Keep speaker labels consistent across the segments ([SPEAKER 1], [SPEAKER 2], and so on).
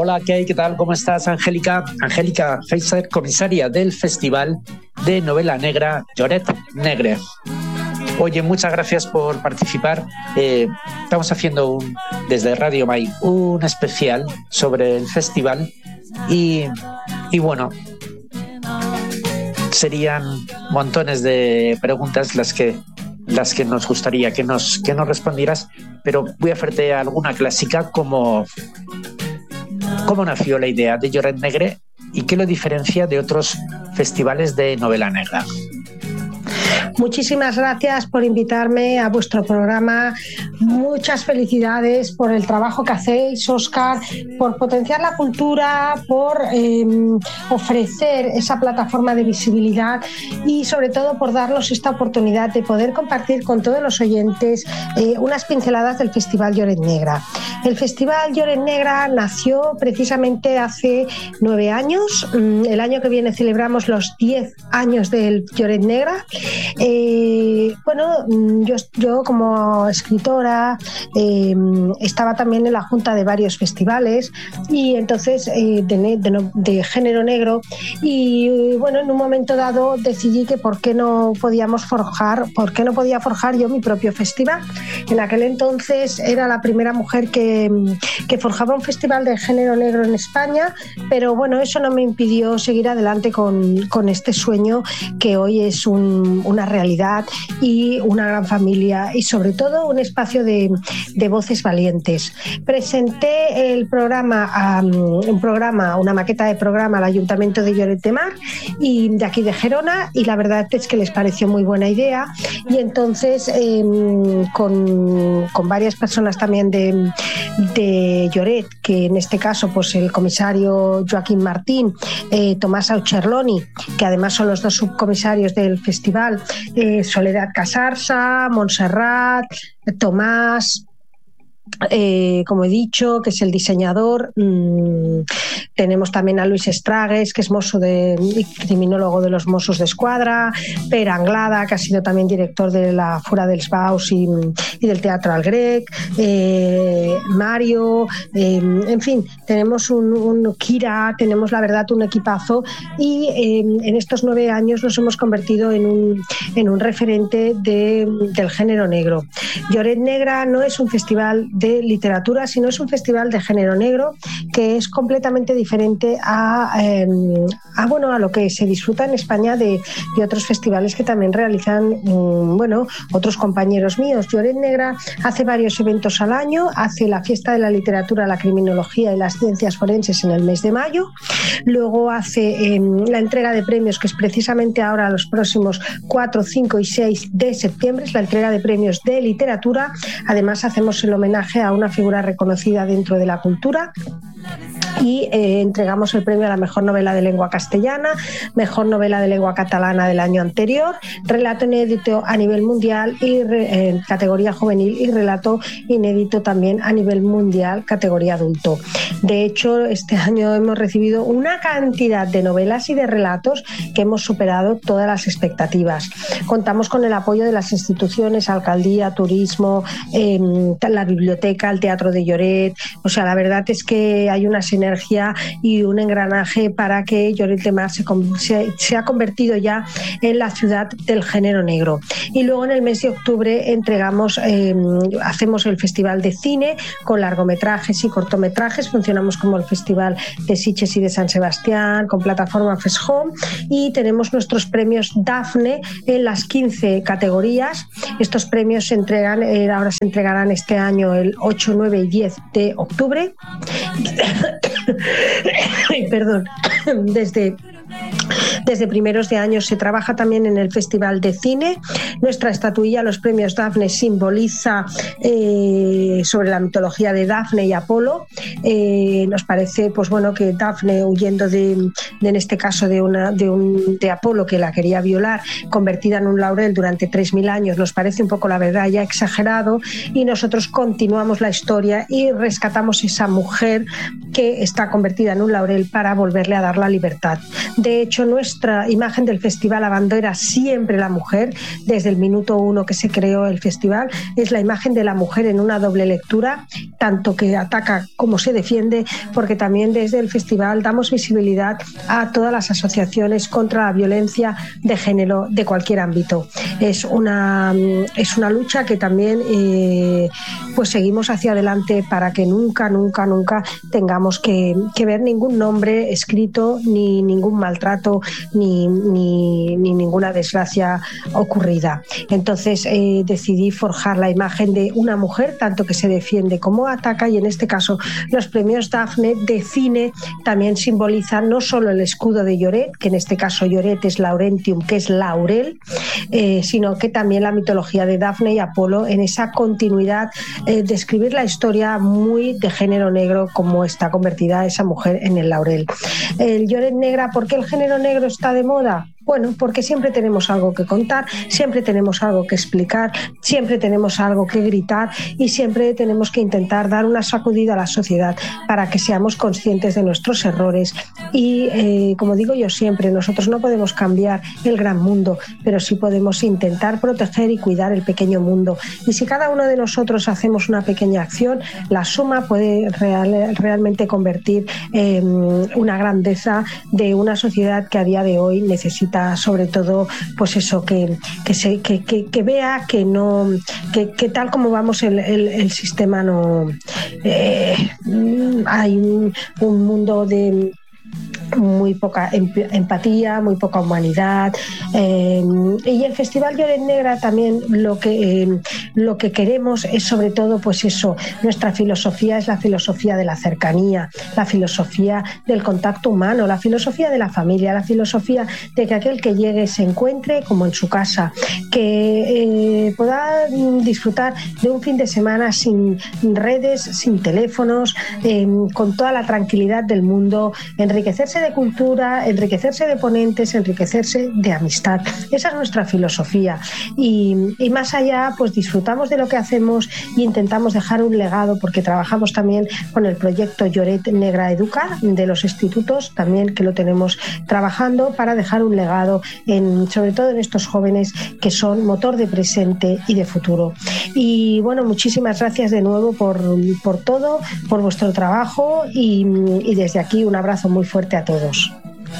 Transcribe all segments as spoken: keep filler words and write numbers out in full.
[SPEAKER 1] Hola, ¿qué hay? ¿Qué tal? ¿Cómo estás, Angélica? Angélica Feiser, comisaria del Festival de Novela Negra Lloret Negre. Oye, muchas gracias por participar. Eh, estamos haciendo un, desde Radio Mai un especial sobre el festival y, y bueno, serían montones de preguntas las que las que nos gustaría que nos, que nos respondieras, pero voy a hacerte alguna clásica como ¿cómo nació la idea de Lloret Negre y qué lo diferencia de otros festivales de novela negra?
[SPEAKER 2] Muchísimas gracias por invitarme a vuestro programa. Muchas felicidades por el trabajo que hacéis, Óscar, por potenciar la cultura, por eh, ofrecer esa plataforma de visibilidad y sobre todo por darnos esta oportunidad de poder compartir con todos los oyentes eh, unas pinceladas del Festival Lloret Negra. El Festival Lloret Negra nació precisamente hace nueve años. El año que viene celebramos los diez años del Lloret Negra. Eh, bueno, yo, yo como escritora eh, estaba también en la junta de varios festivales y entonces eh, de, de, de género negro y bueno, en un momento dado decidí que por qué no podíamos forjar, por qué no podía forjar yo mi propio festival. En aquel entonces era la primera mujer que, que forjaba un festival de género negro en España, pero bueno, eso no me impidió seguir adelante con, con este sueño que hoy es un, una realidad y una gran familia y sobre todo un espacio de, de voces valientes. Presenté el programa, um, un programa, una maqueta de programa al Ayuntamiento de Lloret de Mar y de aquí de Gerona y la verdad es que les pareció muy buena idea y entonces eh, con, con varias personas también de, de Lloret, que en este caso pues el comisario Joaquín Martín, eh, Tomás Aucherloni, que además son los dos subcomisarios del festival, eh, Soledad Casarsa, Montserrat, Tomás, eh, como he dicho, que es el diseñador. Mm, tenemos también a Luis Estragues, que es mozo de, criminólogo de los Mossos de Escuadra, Per Anglada, que ha sido también director de la Fura dels Baus y, y del Teatro al Grec, eh, Mario, eh, en fin, tenemos un, un Kira, tenemos la verdad un equipazo y eh, en estos nueve años nos hemos convertido en un, en un referente de, del género negro. Lloret Negra no es un festival de literatura, sino es un festival de género negro que es completamente diferente a, eh, a, bueno, a lo que se disfruta en España de, de otros festivales que también realizan um, bueno, otros compañeros míos. Lloret Negra hace varios eventos al año, hace la fiesta de la literatura, la criminología y las ciencias forenses en el mes de mayo, luego hace eh, la entrega de premios, que es precisamente ahora los próximos cuatro, cinco y seis de septiembre, es la entrega de premios de literatura. Además hacemos el homenaje a una figura reconocida dentro de la cultura y eh, entregamos el premio a la mejor novela de lengua castellana, mejor novela de lengua catalana del año anterior, relato inédito a nivel mundial y re, en categoría juvenil y relato inédito también a nivel mundial categoría adulto. De hecho, este año hemos recibido una cantidad de novelas y de relatos que hemos superado todas las expectativas. Contamos con el apoyo de las instituciones, alcaldía, turismo, eh, la biblioteca, el Teatro de Lloret. O sea, la verdad es que hay una sinergia y un engranaje para que Lloret de Mar se, se, se ha convertido ya en la ciudad del género negro. Y luego en el mes de octubre entregamos, eh, hacemos el Festival de Cine con largometrajes y cortometrajes. Funcionamos como el Festival de Sitges y de San Sebastián con plataforma FESHOME y tenemos nuestros premios Dafne en las quince categorías. Estos premios se entregan, eh, ahora se entregarán este año el ocho, nueve y diez de octubre. Perdón, desde Desde primeros de año se trabaja también en el Festival de Cine. Nuestra estatuilla, los premios Dafne, simboliza eh, sobre la mitología de Dafne y Apolo. Eh, nos parece, pues bueno, que Dafne, huyendo de, de en este caso de, una, de, un, de Apolo que la quería violar, convertida en un laurel durante tres mil años, nos parece un poco, la verdad, ya exagerado, y nosotros continuamos la historia y rescatamos esa mujer que está convertida en un laurel para volverle a dar la libertad. De hecho, nuestra nuestra imagen del festival abandera siempre la mujer, desde el minuto uno que se creó el festival, es la imagen de la mujer en una doble lectura, tanto que ataca como se defiende, porque también desde el festival damos visibilidad a todas las asociaciones contra la violencia de género de cualquier ámbito. Es una, es una lucha que también eh, pues seguimos hacia adelante para que nunca, nunca, nunca tengamos que, que ver ningún nombre escrito, ni ningún maltrato, ni, ni, ni ninguna desgracia ocurrida. Entonces eh, decidí forjar la imagen de una mujer, tanto que se defiende como ataca, y en este caso los premios Dafne de cine también simbolizan no solo el escudo de Lloret, que en este caso Lloret es Laurentium, que es laurel, eh, sino que también la mitología de Dafne y Apolo en esa continuidad eh, de escribir la historia muy de género negro, como está convertida esa mujer en el laurel. El Lloret negra, ¿por qué el género negro está de moda? Bueno, porque siempre tenemos algo que contar, siempre tenemos algo que explicar, siempre tenemos algo que gritar y siempre tenemos que intentar dar una sacudida a la sociedad para que seamos conscientes de nuestros errores. Y eh, como digo yo siempre, nosotros no podemos cambiar el gran mundo, pero sí podemos intentar proteger y cuidar el pequeño mundo. Y si cada uno de nosotros hacemos una pequeña acción, la suma puede real, realmente convertir eh, una grandeza de una sociedad que a día de hoy necesita sobre todo pues eso, que, que, se, que, que, que vea que no que, que tal como vamos el, el, el sistema no eh, hay un, un mundo de muy poca empatía, muy poca humanidad, eh, y el Festival Lloret Negra también lo que eh, lo que queremos es sobre todo pues eso, nuestra filosofía es la filosofía de la cercanía, la filosofía del contacto humano, la filosofía de la familia, la filosofía de que aquel que llegue se encuentre como en su casa, que eh, pueda disfrutar de un fin de semana sin redes, sin teléfonos, eh, con toda la tranquilidad del mundo, enriquecerse de cultura, enriquecerse de ponentes, enriquecerse de amistad. Esa es nuestra filosofía y, y más allá pues disfrutamos de lo que hacemos e intentamos dejar un legado, porque trabajamos también con el proyecto Lloret Negra Educa de los institutos, también que lo tenemos trabajando para dejar un legado en, sobre todo en estos jóvenes que son motor de presente y de futuro. Y bueno, muchísimas gracias de nuevo por, por todo, por vuestro trabajo y, y desde aquí un abrazo muy fuerte a todos. Todos.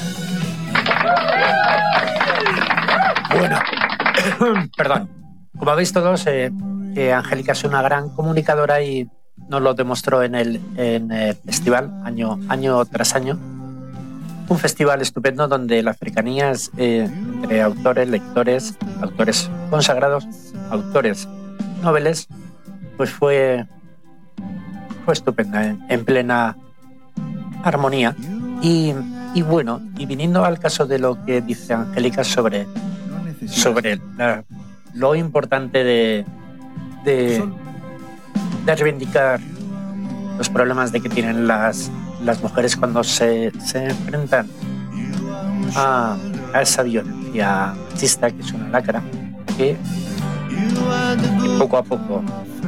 [SPEAKER 1] Bueno, perdón. Como veis todos, eh, eh, Angélica es una gran comunicadora y nos lo demostró en el, en el festival año, año tras año. Un festival estupendo donde la cercanía es eh, entre autores, lectores, autores consagrados, autores noveles, pues fue, fue estupenda, en, en plena armonía. Y, y bueno, y viniendo al caso de lo que dice Angélica sobre, sobre la, lo importante de, de, de reivindicar los problemas de que tienen las, las mujeres cuando se, se enfrentan a, a esa violencia machista que es una lacra que, que poco a poco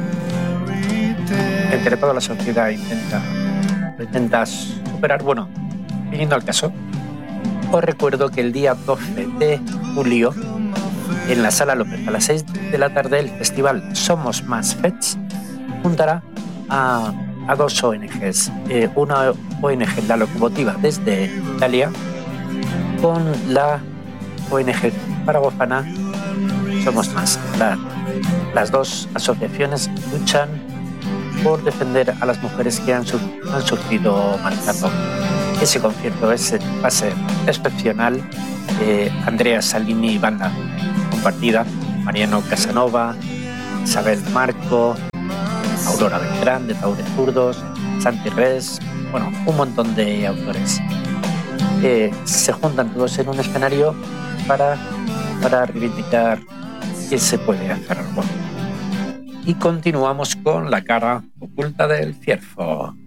[SPEAKER 1] entre toda la sociedad intenta, intenta superar. Bueno, viniendo al caso, os recuerdo que el día doce de julio en la Sala López a las seis de la tarde el festival Somos Más Fets juntará a, a dos O N Ges, eh, una O N G, la locomotiva desde Italia, con la O N G paraguafana Somos Más. La, las dos asociaciones luchan por defender a las mujeres que han, han sufrido maltrato. Ese concierto ese va a ser excepcional. Eh, Andrea Salini y banda compartida, Mariano Casanova, Isabel Marco, Aurora Beltrán de Taure Zurdos, Santi Res, bueno, un montón de autores. Eh, se juntan todos en un escenario para, para reivindicar que se puede hacer algo. Y continuamos con La cara oculta del ciervo.